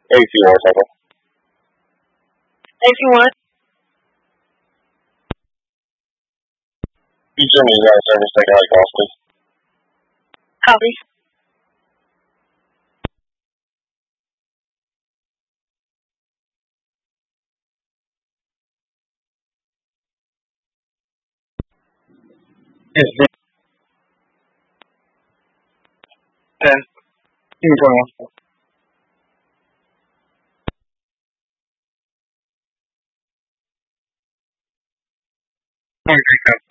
AC1 second. AC1. Future me, you got service second like boss, please. Copy. Yes, 10. Give me 21. Okay,